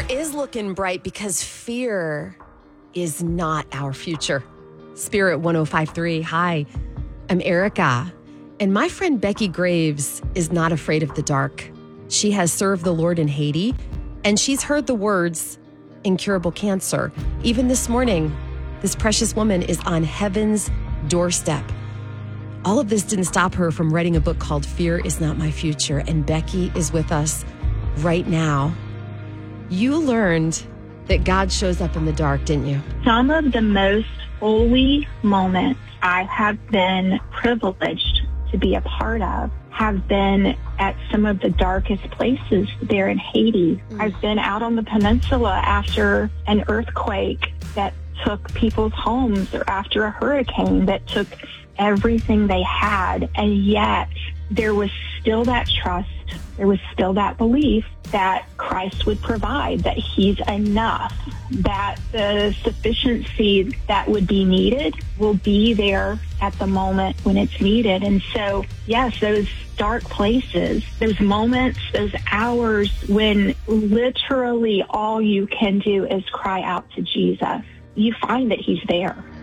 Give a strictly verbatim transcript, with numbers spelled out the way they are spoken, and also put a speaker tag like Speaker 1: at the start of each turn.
Speaker 1: is looking bright because fear is not our future. Spirit one oh five three. Hi, I'm Erica. And my friend Becky Graves is not afraid of the dark. She has served the Lord in Haiti, and she's heard the words, incurable cancer. Even this morning, this precious woman is on heaven's doorstep. All of this didn't stop her from writing a book called Fear Is Not My Future, and Becky is with us right now. You learned that God shows up in the dark, didn't you?
Speaker 2: Some of the most holy moments I have been privileged to be a part of have been at some of the darkest places there in Haiti. Mm. I've been out on the peninsula after an earthquake that took people's homes, or after a hurricane that took everything they had, and yet there was still that trust, there was still that belief that Christ would provide, that he's enough, that the sufficiency that would be needed will be there at the moment when it's needed. And so, yes, those dark places, those moments, those hours when literally all you can do is cry out to Jesus, you find that he's there.